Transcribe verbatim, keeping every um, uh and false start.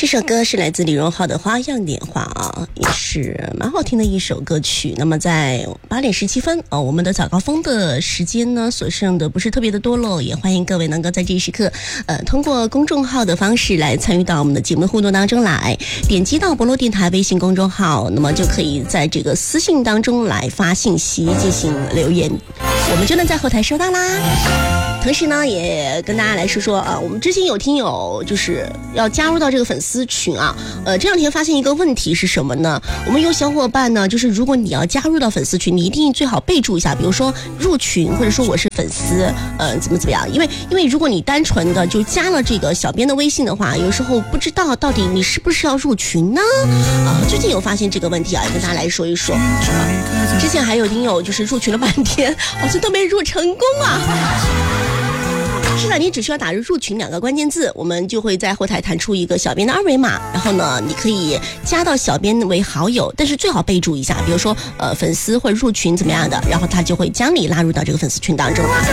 这首歌是来自李荣浩的《花样年华》啊，也是蛮好听的一首歌曲。那么在八点十七分啊，我们的早高峰的时间呢，所剩的不是特别的多了，也欢迎各位能够在这一时刻，呃，通过公众号的方式来参与到我们的节目互动当中来，点击到博洛电台微信公众号，那么就可以在这个私信当中来发信息进行留言，我们就能在后台收到啦。同时呢，也跟大家来说说啊，我们之前有听友就是要加入到这个粉丝群啊，呃，这两天发现一个问题是什么呢？我们有小伙伴呢，就是如果你要加入到粉丝群，你一定最好备注一下，比如说入群，或者说我是粉丝，呃，怎么怎么样？因为因为如果你单纯的就加了这个小编的微信的话，有时候不知道到底你是不是要入群呢？啊，最近有发现这个问题啊，也跟大家来说一说。啊、之前还有听友就是入群了半天，好像都没入成功啊。是的，你只需要打入入群两个关键字，我们就会在后台弹出一个小编的二维码，然后呢，你可以加到小编为好友，但是最好备注一下，比如说呃粉丝或者入群怎么样的，然后他就会将你拉入到这个粉丝群当中了。